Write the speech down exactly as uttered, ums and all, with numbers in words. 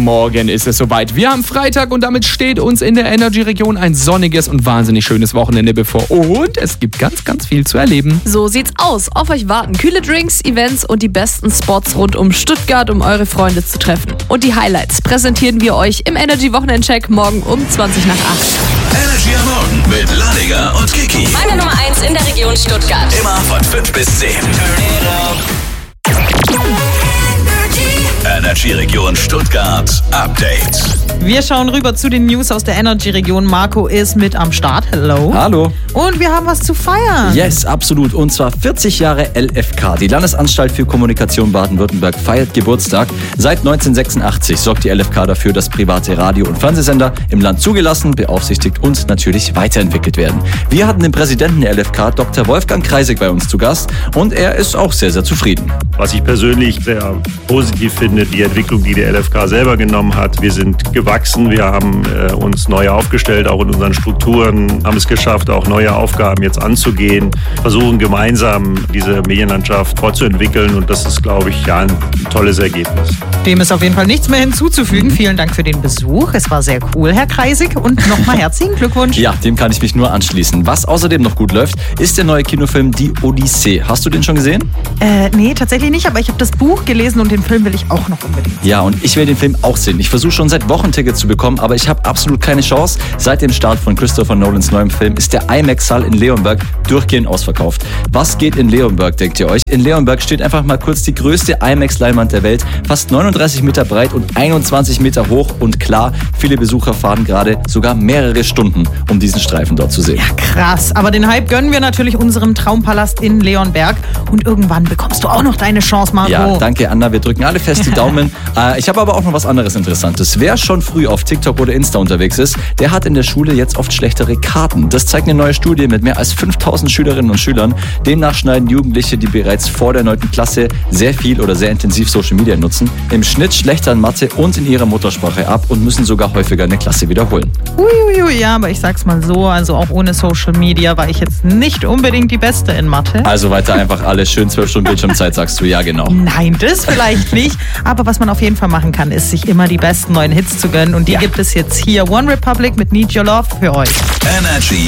morgen ist es soweit. Wir haben Freitag und damit steht uns in der Energy-Region ein sonniges und wahnsinnig schönes Wochenende bevor. Und es gibt ganz, ganz viel zu erleben. So sieht's aus. Auf euch warten kühle Drinks, Events und die besten Spots rund um Stuttgart, um eure Freunde zu treffen. Und die Highlights präsentieren wir euch im Energy-Wochenendcheck morgen um zwanzig nach acht. Energy am Morgen mit Ladiger und Kiki. Meine Nummer eins in der Region Stuttgart. Immer von fünf bis zehn. Energy-Region Stuttgart Update. Wir schauen rüber zu den News aus der Energy-Region. Marco ist mit am Start. Hello. Hallo. Und wir haben was zu feiern. Yes, absolut. Und zwar vierzig Jahre L F K. Die Landesanstalt für Kommunikation Baden-Württemberg feiert Geburtstag. Seit neunzehnhundertsechsundachtzig sorgt die L F K dafür, dass private Radio- und Fernsehsender im Land zugelassen, beaufsichtigt und natürlich weiterentwickelt werden. Wir hatten den Präsidenten der L F K, Doktor Wolfgang Kreisig, bei uns zu Gast. Und er ist auch sehr, sehr zufrieden. Was ich persönlich sehr positiv finde, die Entwicklung, die die L F K selber genommen hat. Wir sind gewachsen, wir haben äh, uns neu aufgestellt, auch in unseren Strukturen, haben es geschafft, auch neue Aufgaben jetzt anzugehen, versuchen gemeinsam diese Medienlandschaft fortzuentwickeln und das ist, glaube ich, ja ein tolles Ergebnis. Dem ist auf jeden Fall nichts mehr hinzuzufügen. Vielen Dank für den Besuch. Es war sehr cool, Herr Kreisig. Und nochmal herzlichen Glückwunsch. Ja, dem kann ich mich nur anschließen. Was außerdem noch gut läuft, ist der neue Kinofilm Die Odyssee. Hast du den schon gesehen? Äh, nee, tatsächlich nicht, aber ich habe das Buch gelesen und den Film will ich auch noch unbedingt. Ja, und ich will den Film auch sehen. Ich versuche schon seit Wochen Tickets zu bekommen, aber ich habe absolut keine Chance. Seit dem Start von Christopher Nolans neuem Film ist der IMAX-Saal in Leonberg durchgehend ausverkauft. Was geht in Leonberg, denkt ihr euch? In Leonberg steht einfach mal kurz die größte IMAX-Leinwand der Welt, fast neununddreißig Meter breit und einundzwanzig Meter hoch. Und klar, viele Besucher fahren gerade sogar mehrere Stunden, um diesen Streifen dort zu sehen. Ja, krass. Aber den Hype gönnen wir natürlich unserem Traumpalast in Leonberg. Und irgendwann bekommst du auch noch deine Chance, Marco. Ja, danke, Anna. Wir drücken alle fest die Daumen. äh, ich habe aber auch noch was anderes Interessantes. Wer schon früh auf TikTok oder Insta unterwegs ist, der hat in der Schule jetzt oft schlechtere Karten. Das zeigt eine neue Studie mit mehr als fünftausend Schülerinnen und Schülern. Demnach schneiden Jugendliche, die bereits vor der neunten Klasse sehr viel oder sehr intensiv Social Media nutzen, im Schnitt schlechter in Mathe und in ihrer Muttersprache ab und müssen sogar häufiger eine Klasse wiederholen. Uiuiui, ja, aber ich sag's mal so, also auch ohne Social Media war ich jetzt nicht unbedingt die Beste in Mathe. Also weiter einfach alle schön zwölf Stunden Bildschirmzeit, sagst du, ja genau. Nein, das vielleicht nicht. Aber was man auf jeden Fall machen kann, ist, sich immer die besten neuen Hits zu gönnen. Und die ja. gibt es jetzt hier. One Republic mit Need Your Love für euch. Energy